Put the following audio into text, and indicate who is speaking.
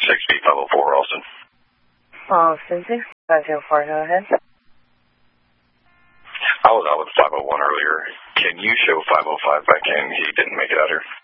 Speaker 1: 6B504, Ralston.
Speaker 2: Austin 6504, go ahead.
Speaker 1: I was out with 501 earlier. Can you show 505 back in? He didn't make it out here.